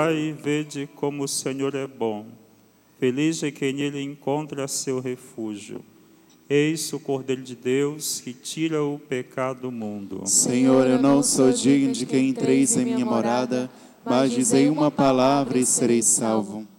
Ai, vede como o Senhor é bom. Feliz é quem nele encontra seu refúgio. Eis o Cordeiro de Deus que tira o pecado do mundo. Senhor, eu não sou digno de que entreis em minha morada, mas dizei uma palavra e serei salvo.